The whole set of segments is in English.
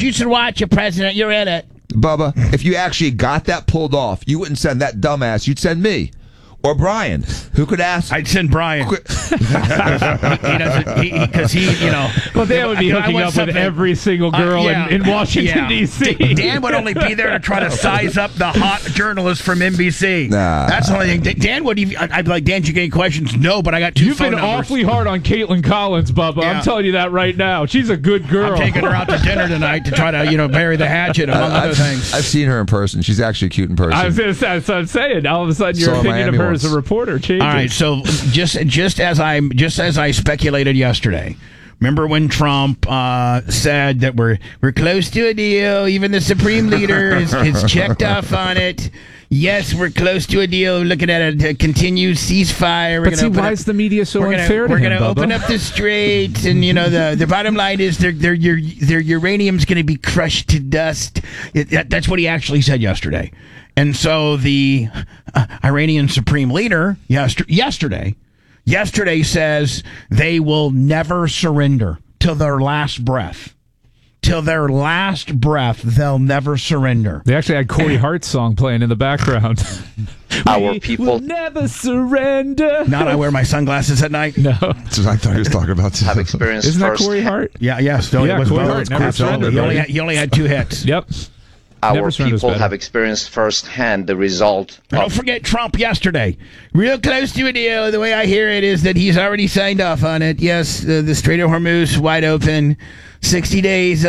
You should watch it, President. You're in it. Bubba, if you actually got that pulled off, you wouldn't send that dumbass. You'd send me. Or Brian, who could ask? I'd send Brian. He doesn't, because he, you know. Well, they would be hooking up with every single girl in Washington, D.C. Dan would only be there to try to size up the hot journalist from NBC. Nah. That's the only thing. Dan would even, I'd be like, Dan, did you get any questions? No, but I got two phone numbers. You've been awfully hard on Caitlin Collins, Bubba. Yeah. I'm telling you that right now. She's a good girl. I'm taking her out to dinner tonight to try to, bury the hatchet, among other things. I've seen her in person. She's actually cute in person. That's what I'm saying. All of a sudden, your opinion of her as a reporter changes. All right, so just as I speculated yesterday, remember when Trump said that we're close to a deal? Even the Supreme Leader is checked off on it. Yes, we're close to a deal. Looking at a continued ceasefire. But see, why is the media so unfair to him, We're going to open up the straits, and the bottom line is their uranium's going to be crushed to dust. That's what he actually said yesterday. And so the Iranian Supreme Leader yesterday says they will never surrender till their last breath. Till their last breath, they'll never surrender. They actually had Corey Hart's song playing in the background. Our people will never surrender. Not I wear my sunglasses at night. No, that's what I thought he was talking about. Have experienced Isn't that first. Corey Hart? Yeah, yes. Yeah, Corey Hart never surrendered. He only had 2 hits. Yep. Our people have experienced firsthand the result. Don't forget Trump yesterday. Real close to a deal. The way I hear it is that he's already signed off on it. Yes, the Strait of Hormuz wide open. 60 days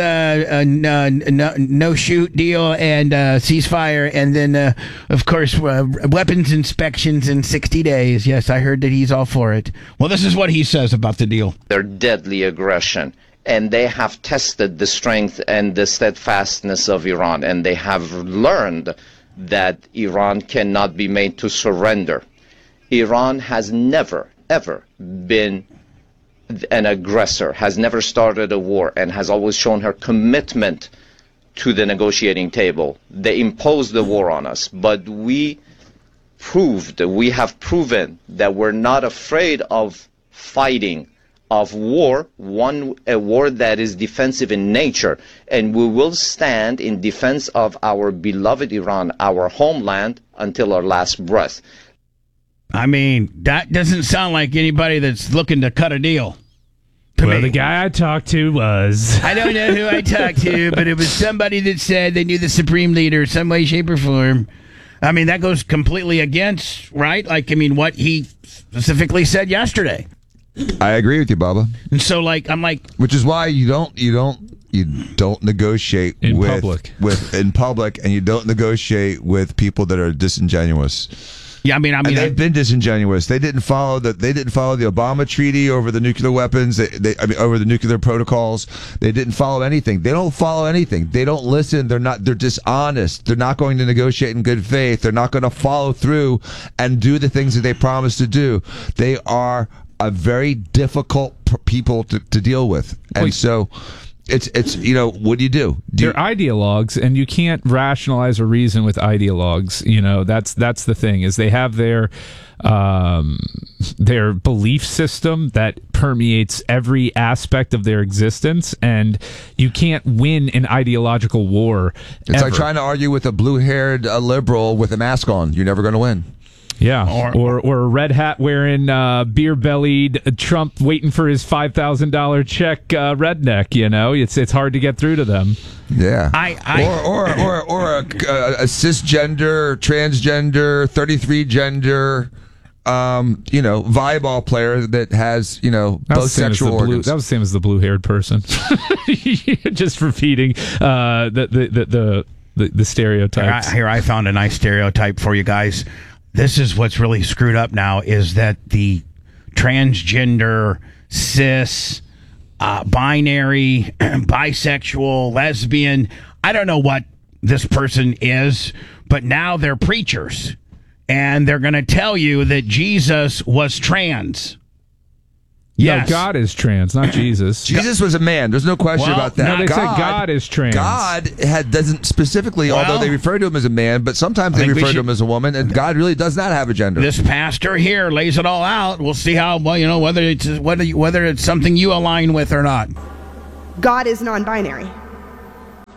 no shoot deal and ceasefire, and then of course weapons inspections in 60 days. Yes, I heard that he's all for it. Well, this is what he says about the deal. Their deadly aggression. And they have tested the strength and the steadfastness of Iran, and they have learned that Iran cannot be made to surrender. Iran has never, ever been an aggressor, has never started a war, and has always shown her commitment to the negotiating table. They imposed the war on us, but we have proven that we're not afraid of fighting, of war, a war that is defensive in nature, and we will stand in defense of our beloved Iran, our homeland, until our last breath. I mean, that doesn't sound like anybody that's looking to cut a deal. Well, the guy I talked to was... I don't know who I talked to, but it was somebody that said they knew the Supreme Leader some way, shape, or form. I mean, that goes completely against, right? Like, I mean, what he specifically said yesterday. I agree with you, Bubba. And so, I'm like, which is why you don't negotiate in public, and you don't negotiate with people that are disingenuous. Yeah, I mean, they've been disingenuous. They didn't follow the Obama treaty over the nuclear weapons. Over the nuclear protocols. They didn't follow anything. They don't follow anything. They don't listen. They're dishonest. They're not going to negotiate in good faith. They're not going to follow through and do the things that they promised to do. They are a very difficult people to deal with, and so it's what do? They're ideologues, and you can't rationalize or reason with ideologues. That's the thing, is they have their belief system that permeates every aspect of their existence, and you can't win an ideological war. It's like trying to argue with a blue-haired liberal with a mask on. You're never going to win. Yeah, or a red hat wearing, beer-bellied Trump waiting for his $5,000 check redneck. It's hard to get through to them. Yeah, or a cisgender, transgender, 33 gender, volleyball player that has both sexual organs. That was the same as the blue-haired person. Just repeating the stereotypes. Here, I found a nice stereotype for you guys. This is what's really screwed up now, is that the transgender, cis, binary, bisexual, lesbian, I don't know what this person is, but now they're preachers, and they're going to tell you that Jesus was trans. Yes. No, God is trans, not Jesus. Jesus was a man. There's no question about that. No, they said God is trans. God doesn't specifically, although they refer to him as a man, but sometimes they refer to him as a woman, and God really does not have a gender. This pastor here lays it all out. We'll see how whether it's something you align with or not. God is non-binary.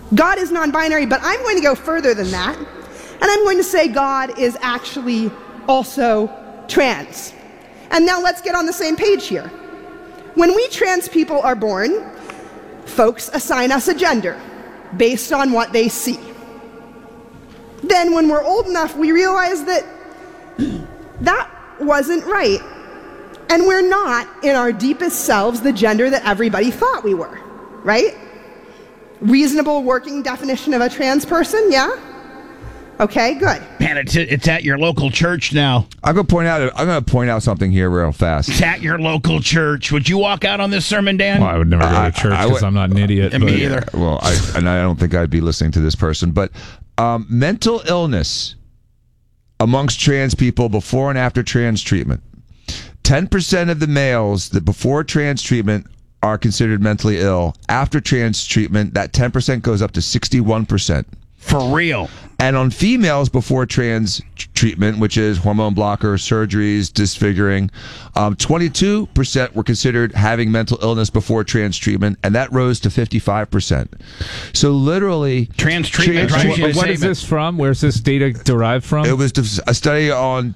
God is non-binary, but I'm going to go further than that, and I'm going to say God is actually also trans. And now let's get on the same page here. When we trans people are born, folks assign us a gender based on what they see. Then when we're old enough, we realize that that wasn't right. And we're not, in our deepest selves, the gender that everybody thought we were, right? Reasonable working definition of a trans person, yeah? Okay, good. Man, it's at your local church now. I'm going to point out something here real fast. It's at your local church. Would you walk out on this sermon, Dan? Well, I would never go to church because I'm not an idiot. Me but- either. Well, I don't think I'd be listening to this person, but mental illness amongst trans people before and after trans treatment. 10% of the males that before trans treatment are considered mentally ill. After trans treatment, that 10% goes up to 61%. For real. And on females before trans treatment, which is hormone blocker, surgeries, disfiguring, 22% were considered having mental illness before trans treatment, and that rose to 55%. So literally, Trans treatment trans- drives you What insane. is this from? Where's this data derived from? it was a study on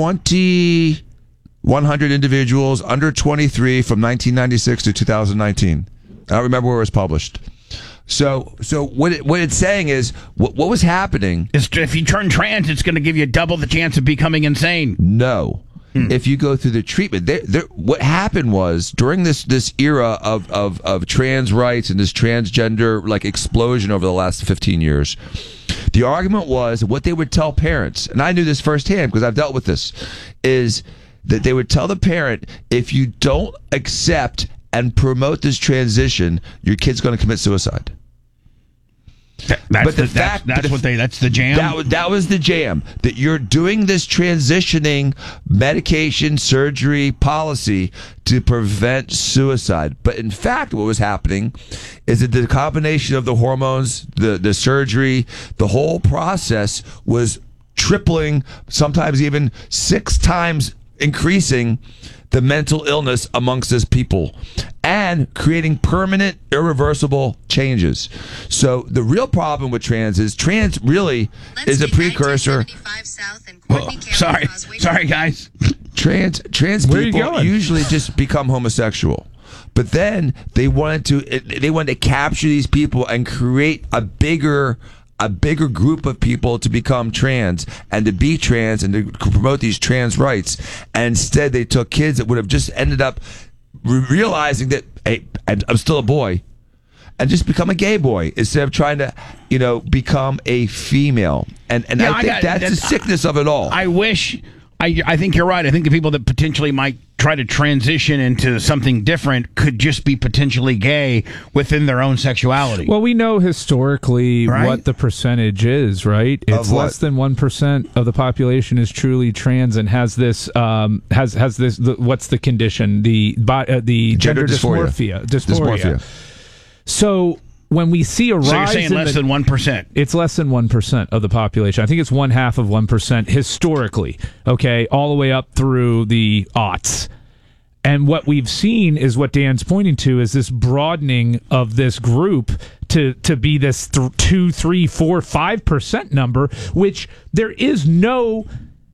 2,100 individuals under 23 from 1996 to 2019. I don't remember where it was published. So what it's saying is what was happening. If you turn trans, it's going to give you double the chance of becoming insane. No. If you go through the treatment, what happened was during this era of trans rights and this transgender like explosion over the last 15 years, the argument was what they would tell parents, and I knew this firsthand because I've dealt with this, is that they would tell the parent, if you don't accept and promote this transition, your kid's going to commit suicide. That's the jam. That was the jam. That you're doing this transitioning medication, surgery, policy to prevent suicide. But in fact, what was happening is that the combination of the hormones, the surgery, the whole process was tripling, sometimes even 6 times increasing the mental illness amongst this people and creating permanent, irreversible changes. So the real problem with trans really is a precursor. Sorry, guys. Trans Where are you people going? usually just become homosexual. But then they wanted to capture these people and create a bigger group of people to become trans and to be trans and to promote these trans rights. And instead, they took kids that would have just ended up realizing that, hey, I'm still a boy, and just become a gay boy instead of trying to, become a female. And Yeah, I think that's the sickness of it all. I think you're right. I think the people that potentially might try to transition into something different could just be potentially gay within their own sexuality. Well, we know historically Right? what the percentage is, right? It's what? less than 1% of the population is truly trans and has this what's the condition? The gender dysphoria. So when we see a rise, So you're saying less than 1%? it's less than 1% of the population. I think it's 1/2 of 1% historically, okay, all the way up through the aughts. And what we've seen is what Dan's pointing to is this broadening of this group to be this 2, 3, 4, 5% number, which there is no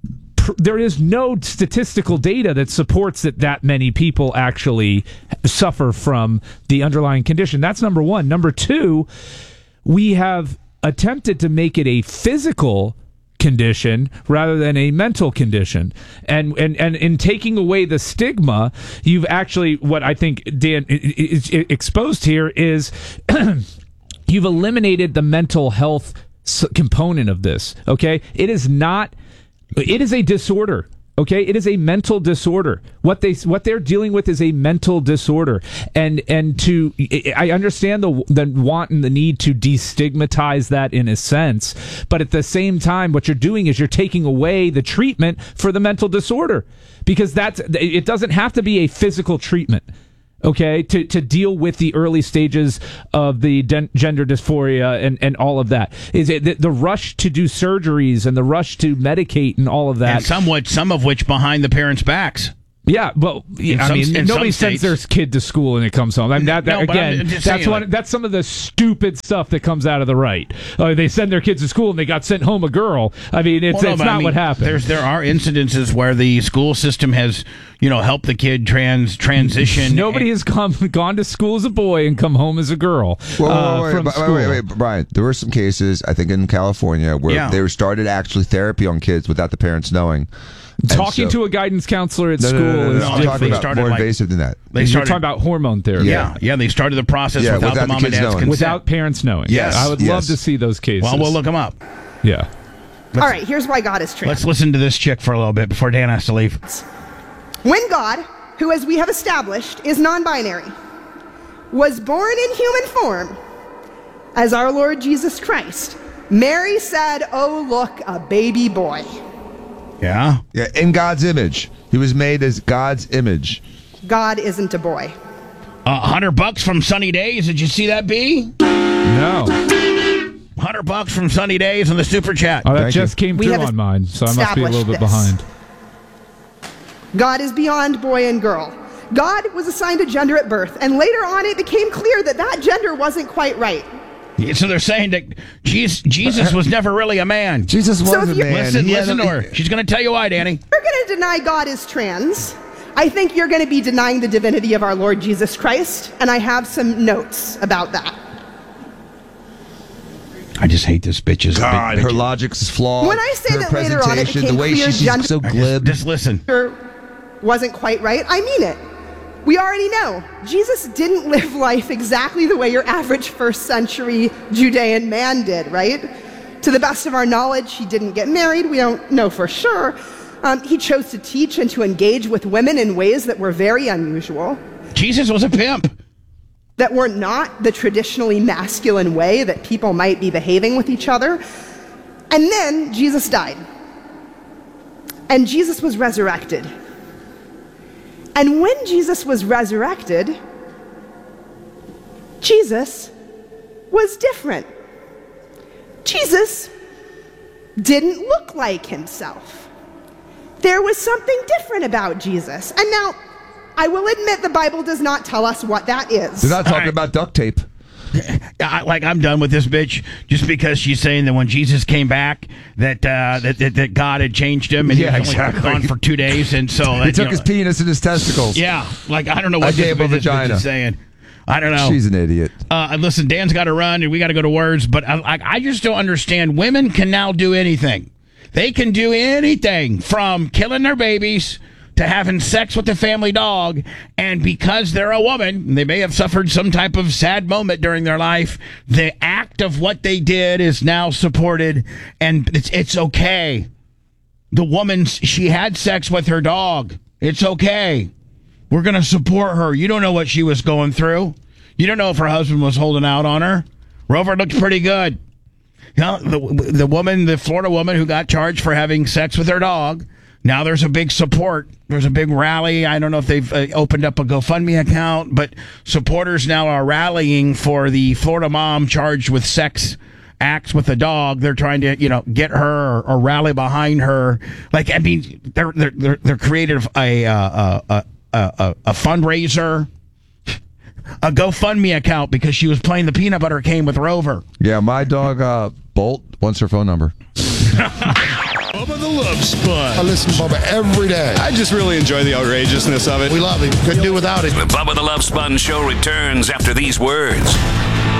statistical data that supports that many people actually suffer from the underlying condition. That's number one. Number two, we have attempted to make it a physical condition rather than a mental condition. And in taking away the stigma, you've actually, what I think Dan is exposed here is you've eliminated the mental health component of this. Okay. It is a disorder. Okay, it is a mental disorder. What they're dealing with is a mental disorder, and I understand the want and the need to destigmatize that in a sense, but at the same time, what you're doing is you're taking away the treatment for the mental disorder, because it doesn't have to be a physical treatment. Okay, to deal with the early stages of the gender dysphoria and all of that. Is it the rush to do surgeries and the rush to medicate and all of that? And some of which behind the parents' backs. Yeah, well, In nobody some sends states. their kid to school and it comes home. I mean, No, but I'm just saying, that's some of the stupid stuff that comes out of the right. They send their kids to school and they got sent home a girl. I mean, it's not what happened. There are incidences where the school system has, helped the kid transition. Nobody has gone to school as a boy and come home as a girl from school. Wait, Brian. There were some cases, I think, in California where they started actually therapy on kids without the parents knowing. Talking to a guidance counselor at school is I'm different. talking about more invasive than that. You're talking about hormone therapy. Yeah, they started the process without the mom and dad's consent. Without parents knowing. Yes, I would love to see those cases. Well, we'll look them up. Yeah. All right, here's why God is trans. Let's listen to this chick for a little bit before Dan has to leave. When God, who as we have established is non-binary, was born in human form as our Lord Jesus Christ, Mary said, "Oh, look, a baby boy." Yeah, in God's image. He was made as God's image. God isn't a boy. $100 from Sunny Days. Did you see that, B? No. $100 from Sunny Days on the super chat. Oh, that just came through on mine, so I must be a little bit behind. God is beyond boy and girl. God was assigned a gender at birth, and later on it became clear that that gender wasn't quite right. So they're saying that Jesus was never really a man. Jesus was a man. Listen to her. She's going to tell you why, Danny. If you're going to deny God is trans, I think you're going to be denying the divinity of our Lord Jesus Christ, and I have some notes about that. I just hate this bitch. God, her logic's flawed. When I say her that later on it presentation, became the way clear she's gender so glib. Just listen. Wasn't quite right, I mean it. We already know Jesus didn't live life exactly the way your average first century Judean man did, right? To the best of our knowledge, he didn't get married. We don't know for sure. He chose to teach and to engage with women in ways that were very unusual. Jesus was a pimp. That were not the traditionally masculine way that people might be behaving with each other. And then Jesus died. And Jesus was resurrected. And when Jesus was resurrected, Jesus was different. Jesus didn't look like himself. There was something different about Jesus. And now, I will admit the Bible does not tell us what that is. They're not talking about duct tape. I'm done with this bitch just because she's saying that when Jesus came back that God had changed him and he was only gone for 2 days, and so he took his penis and his testicles. Yeah, I don't know what this bitch is saying. I don't know. She's an idiot. Listen, Dan's got to run and we got to go to words, but I just don't understand. Women can now do anything. They can do anything from killing their babies to having sex with the family dog, and because they're a woman, they may have suffered some type of sad moment during their life, the act of what they did is now supported, and it's okay. The woman, she had sex with her dog. It's okay. We're going to support her. You don't know what she was going through. You don't know if her husband was holding out on her. Rover looked pretty good. The woman, the Florida woman who got charged for having sex with her dog, now there's a big support. There's a big rally. I don't know if they've opened up a GoFundMe account, but supporters now are rallying for the Florida mom charged with sex acts with a dog. They're trying to, get her or rally behind her. They're created a fundraiser, a GoFundMe account because she was playing the peanut butter game with Rover. Yeah, my dog Bolt wants her phone number. Bubba the Love Sponge. I listen to Bubba every day. I just really enjoy the outrageousness of it. We love him. Couldn't do without him. The Bubba the Love Sponge Show returns after these words.